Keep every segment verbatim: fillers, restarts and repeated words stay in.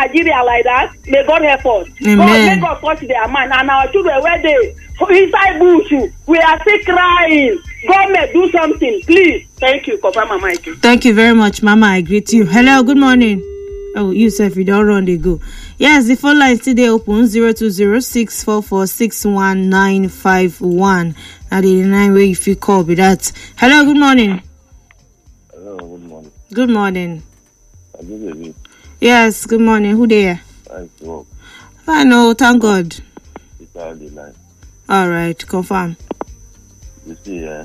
Nigeria like that. May God help us. Amen. God make us touch their mind. And our children, where they inside bush, we are still crying. God may do something, please. Thank you, Papa Mama. Thank you very much, Mama. I greet you. Hello, good morning. Oh, you say if you don't run, they go. Yes, the phone line is still open zero two zero six four four six one nine five one. Now the nine way if you call with that. Hello, good morning. Hello, good morning. Good morning. Are you ready? Yes, good morning. Who there? Thanks, work. I know, thank God. It's all the line. All right, confirm. You see, uh,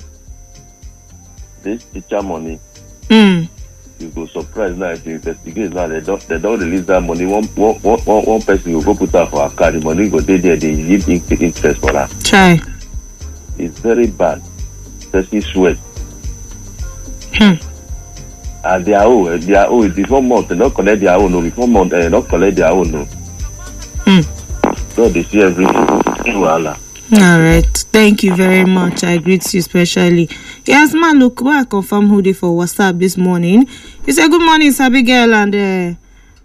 this teacher money, Mm. you go surprise now if you investigate now. They don't, they don't release that money. One, one, one, one, one person will go put that for a car. The money go there, there, they give interest for that. Try. It's very bad. Especially sweat. Hmm. And their own, their own, it's one month, they don't collect their own, no. It's one month, they don't collect their own, no. Hmm. So they see everything. Voila. All right. Thank you very much. I greet you specially. Yes, man, look, I confirm who they for WhatsApp this morning. You say, good morning, Abigail, and uh,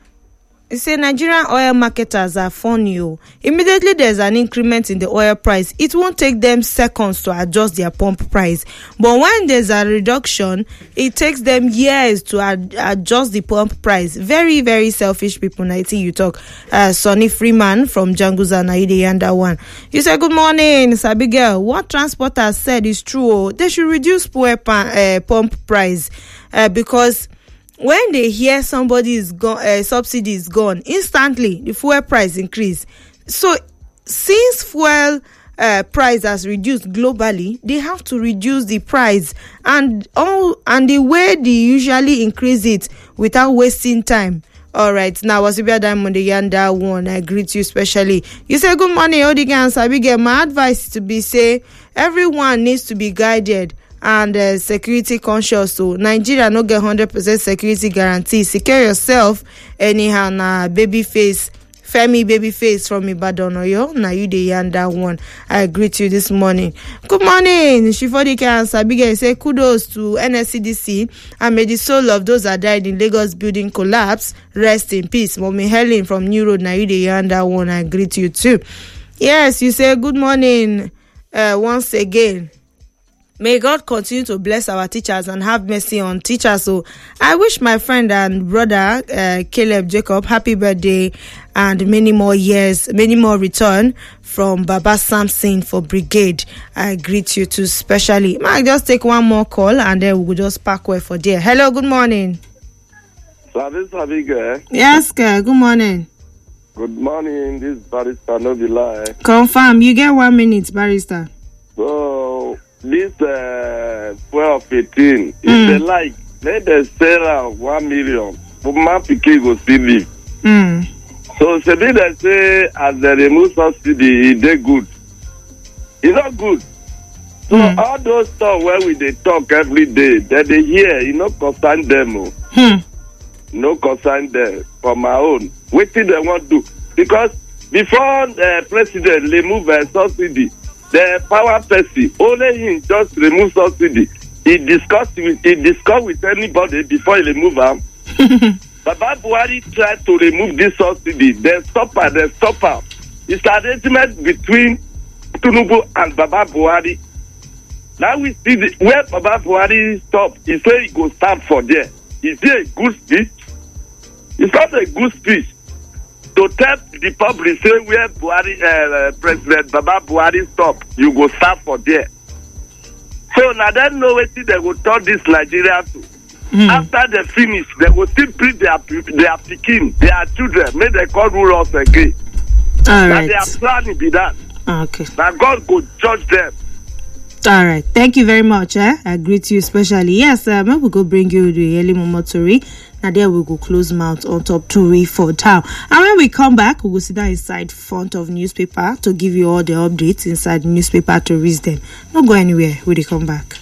you say Nigerian oil marketers are funny. Oh. Immediately there's an increment in the oil price. It won't take them seconds to adjust their pump price. But when there's a reduction, it takes them years to ad- adjust the pump price. Very, very selfish people. I think you talk. Uh, Sonny Freeman from Janguza Naide Yanda one. You say, good morning, Abigail. What transporters said is true. Oh. They should reduce fuel pa- uh, pump price uh, because when they hear somebody is gone, uh, subsidy is gone, instantly the fuel price increase. So since fuel uh, price has reduced globally, they have to reduce the price, and all and the way they usually increase it without wasting time. All right, now Wasibia Diamond the Yanda one, I greet you specially. You say good morning, Odigan and Sabige. My advice is to be say everyone needs to be guided and uh, security conscious. So Nigeria no get one hundred percent security guarantee. Secure yourself anyhow. Na baby face Femi baby face from Ibadan Oyo. Na you the Yanda one. I greet you this morning. Good morning, Shifodike and Sabige. Say kudos to N S C D C and may the soul of those that died in Lagos building collapse rest in peace. Mommy Helen from New Road. Na you the Yanda one. I greet you too. Yes, you say good morning uh, once again. May God continue to bless our teachers and have mercy on teachers. So I wish my friend and brother, uh, Caleb Jacob, happy birthday and many more years, many more return from Baba Samson for Brigade. I greet you too specially. Might just take one more call and then we'll just pack away for there. Hello, good morning. Service Abigail. Yes, girl, good morning. Good morning. This barrister no be lie. Confirm. You get one minute, barrister. So this uh, twelve eighteen, if Mm. they like, let them sell out one million. But my pikin go still live. Mm. So Sebi they say as they remove subsidy, it they good. It's not good. So Mm. all those stuff where we they talk every day, that they hear, you know, concern them. Oh. Hmm. No concern them for my own. What did they want to do? Because before the president remove a subsidy, the power person only him just remove subsidy. He discussed with he discussed with anybody before he remove them. Baba Buhari tried to remove this subsidy. They stop her. They stop her. It's an arrangement between Tinubu and Baba Buhari. Now we see the, where Baba Buhari stop. He say he go stand for there. Is it a good speech? It's not a good speech. To tell the public, say where Buhari, uh, President Baba Buhari stop, you go start for there. So now they know what they will turn this Nigeria to. Mm. After they finish, they will still treat their their pikin, their children, make they call rule us again. All now right. their plan be that. Okay. Now God go judge them. All right. Thank you very much. Eh? I greet you especially. Yes, um, we will go bring you the early Momotori. Now there we go close mouth on top two for town. And when we come back, we will sit down inside front of newspaper to give you all the updates inside the newspaper to read them. Don't go anywhere. We'll come back.